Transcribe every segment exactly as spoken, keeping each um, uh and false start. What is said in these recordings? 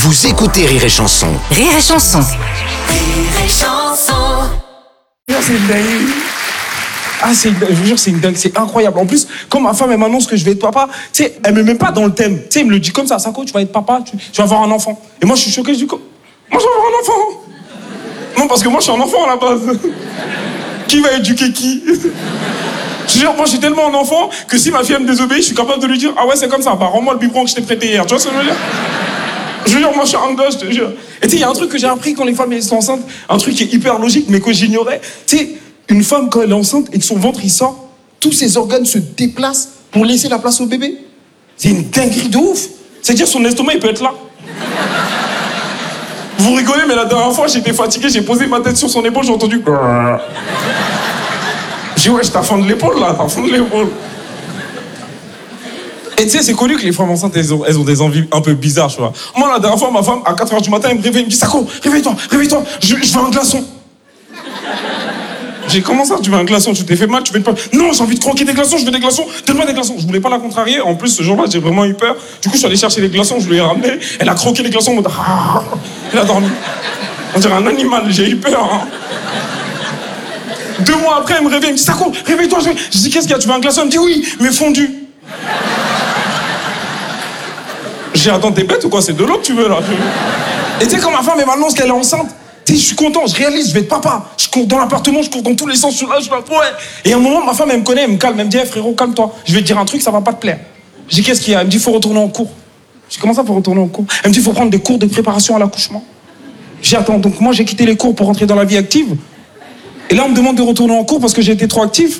Vous écoutez Rire et Chanson. Rire et Chanson. Rire et Chanson. C'est une dingue. Ah, c'est une dingue. Je vous jure, c'est une dingue. C'est incroyable. En plus, quand ma femme, elle m'annonce que je vais être papa, tu sais, elle me met pas dans le thème. Tu sais, elle me le dit comme ça. Sako, tu vas être papa, tu, tu vas avoir un enfant. Et moi, je suis choqué. Je dis, moi, je vais avoir un enfant. Non, parce que moi, je suis un enfant à la base. Qui va éduquer qui? Je jure, moi, je suis tellement un enfant que si ma fille elle me désobéit, je suis capable de lui dire, ah ouais, c'est comme ça. Bah, rends-moi le biberon que je t'ai prêté hier. Tu vois ce que je veux dire? Je veux dire, moi, je suis un gosse, je te jure. Et tu sais, il y a un truc que j'ai appris quand les femmes elles sont enceintes, un truc qui est hyper logique, mais que j'ignorais. Tu sais, une femme, quand elle est enceinte et que son ventre, il sort, tous ses organes se déplacent pour laisser la place au bébé. C'est une dinguerie de ouf. C'est-à-dire, son estomac, il peut être là. Vous rigolez, mais la dernière fois, j'étais fatigué, j'ai posé ma tête sur son épaule, j'ai entendu... J'ai dit, ouais, je t'affonde l'épaule, là, t'affonde l'épaule. Et tu sais, c'est connu que les femmes enceintes, elles ont, elles ont des envies un peu bizarres, tu vois. Moi, la dernière fois, ma femme, à quatre heures du matin, elle me réveille, elle me dit, Sako, réveille-toi, réveille-toi, je, je veux un glaçon. J'ai comment ça, tu veux un glaçon, tu t'es fait mal, tu veux pas... Non, j'ai envie de croquer des glaçons, je veux des glaçons, donne-moi des glaçons. Je voulais pas la contrarier, en plus, ce jour-là, j'ai vraiment eu peur. Du coup, je suis allé chercher les glaçons, je lui ai ramené, elle a croqué les glaçons, en mode... Elle a dormi. On dirait un animal, j'ai eu peur, hein. Deux mois après, elle me réveille, elle me dit, Sako, réveille-toi, je... je dis, qu'est-ce qu'il y a, tu veux un glaçon? Elle me dit, oui, mais fondu. J'ai dit, attends, t'es bête ou quoi? C'est de l'eau que tu veux, là. Et tu sais, quand ma femme, elle m'annonce qu'elle est enceinte, tu sais, je suis content, je réalise, je vais être papa. Je cours dans l'appartement, je cours dans tous les sens, je suis là, je suis là, ouais. Et à un moment, ma femme, elle me connaît, elle me calme, elle me dit, hey, frérot, calme-toi. Je vais te dire un truc, ça va pas te plaire. Je dis, qu'est-ce qu'il y a? Elle me dit, faut retourner en cours. Je dis, comment ça, faut retourner en cours? Elle me dit, faut prendre des cours de préparation à l'accouchement. J'ai attends, donc moi, j'ai quitté les cours pour rentrer dans la vie active. Et là, on me demande de retourner en cours parce que j'ai été trop actif.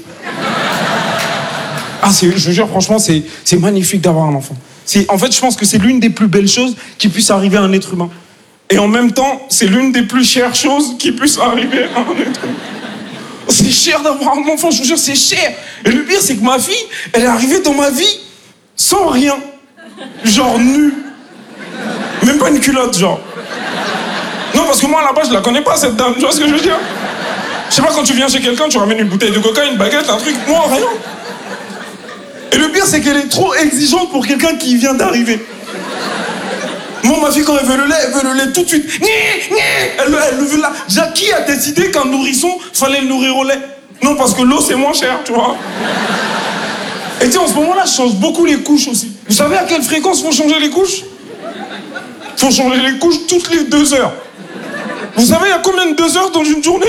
Ah, c'est, je vous jure, franchement, c'est, c'est magnifique d'avoir un enfant. C'est, en fait, je pense que c'est l'une des plus belles choses qui puisse arriver à un être humain. Et en même temps, c'est l'une des plus chères choses qui puisse arriver à un être humain. C'est cher d'avoir un enfant, je vous jure, c'est cher. Et le pire, c'est que ma fille, elle est arrivée dans ma vie sans rien. Genre nue. Même pas une culotte, genre. Non, parce que moi, à la base, je la connais pas, cette dame. Tu vois ce que je veux dire? Je sais pas, quand tu viens chez quelqu'un, tu ramènes une bouteille de coca, une baguette, un truc. Moi, rien. Et le pire, c'est qu'elle est trop exigeante pour quelqu'un qui vient d'arriver. Moi, ma fille, quand elle veut le lait, elle veut le lait tout de suite. Elle, elle le veut là. Déjà, qui a décidé qu'un nourrisson, fallait le nourrir au lait? Non, parce que l'eau, c'est moins cher, tu vois. Et tu sais, en ce moment-là, je change beaucoup les couches aussi. Vous savez à quelle fréquence faut changer les couches? Faut changer les couches toutes les deux heures. Vous savez, il y a combien de deux heures dans une journée?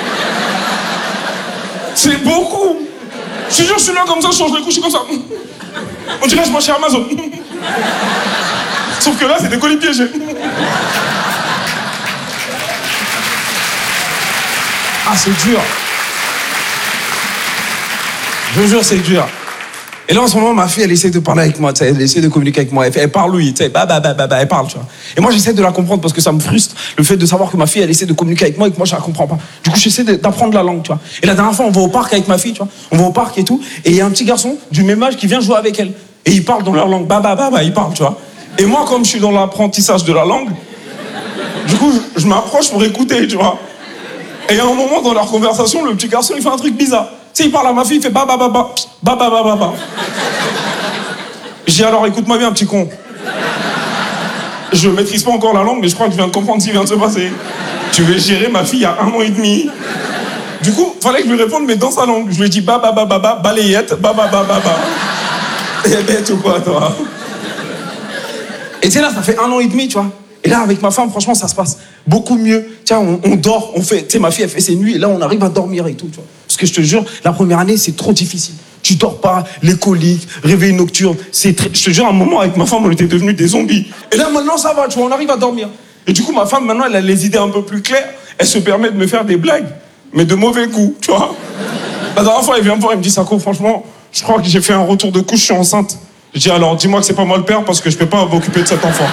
C'est beaucoup. Je te jure, je suis là comme ça, je change les couches, je suis comme ça. On dirait que je mange chez Amazon. Sauf que là, c'est des colis piégés. Ah, c'est dur. Je vous jure, c'est dur. Et là, en ce moment, ma fille, elle essaie de parler avec moi, tu sais, elle essaie de communiquer avec moi. Elle, fait, elle parle, oui, tu sais, bah, bah, bah, bah, bah, elle parle, tu vois. Et moi, j'essaie de la comprendre parce que ça me frustre, le fait de savoir que ma fille, elle essaie de communiquer avec moi et que moi, je la comprends pas. Du coup, j'essaie d'apprendre la langue, tu vois. Et la dernière fois, on va au parc avec ma fille, tu vois. On va au parc et tout. Et il y a un petit garçon du même âge qui vient jouer avec elle. Et il parle dans leur langue. Bah, bah, bah, bah, il parle, tu vois. Et moi, comme je suis dans l'apprentissage de la langue, du coup, je, je m'approche pour écouter, tu vois. Et à un moment, dans leur conversation, le petit garçon, il fait un truc bizarre. Tu sais, il parle à ma fille, il fait bah, bah, bah, bah, bah, bah, bah, bah, bah. J'ai dit, alors, écoute-moi bien, petit con. Je maîtrise pas encore la langue, mais je crois que je viens de comprendre ce qui vient de se passer. Tu veux gérer ma fille il y a un an et demi. Du coup, fallait que je lui réponde, mais dans sa langue. Je lui ai dit, bah, bah, bah, bah, bah, balayette, bah, bah, bah, bah, bah. T'es bête ou quoi, toi? Et tu sais, là, ça fait un an et demi, tu vois. Et là, avec ma femme, franchement, ça se passe beaucoup mieux. Tiens, on, on dort, on fait... Tu sais, ma fille, elle fait ses nuits, et là, on arrive à dormir et tout, tu vois. Parce que je te jure, la première année, c'est trop difficile. Tu dors pas, les coliques, réveil nocturne, c'est très... Je te jure, à un moment, avec ma femme, on était devenus des zombies. Et là, maintenant, ça va, tu vois, on arrive à dormir. Et du coup, ma femme, maintenant, elle a les idées un peu plus claires. Elle se permet de me faire des blagues, mais de mauvais goût, tu vois. La dernière fois, elle vient me voir, elle me dit, Sako, franchement, je crois que j'ai fait un retour de couche, je suis enceinte. Je dis, alors, dis-moi que c'est pas moi le père, parce que je peux pas m'occuper de cet enfant.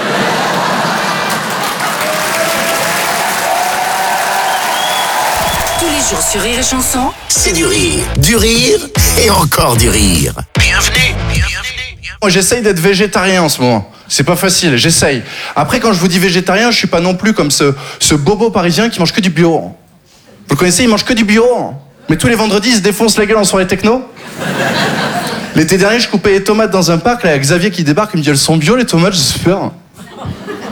Tous les jours sur Rire et Chanson, C'est du rire, du rire et encore du rire. Bienvenue, bienvenue. Moi, j'essaye d'être végétarien en ce moment. C'est pas facile, j'essaye. Après, quand je vous dis végétarien, je suis pas non plus comme ce, ce bobo parisien qui mange que du bio. Vous le connaissez, il mange que du bio. Mais tous les vendredis, il se défonce la gueule en soirée techno. L'été dernier, je coupais les tomates dans un parc, là, il y a Xavier qui débarque, il me dit, elles sont bio les tomates, j'espère.